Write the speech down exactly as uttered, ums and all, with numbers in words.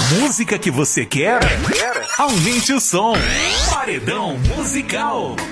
Música que você quer? Aumente o som. Paredão Musical.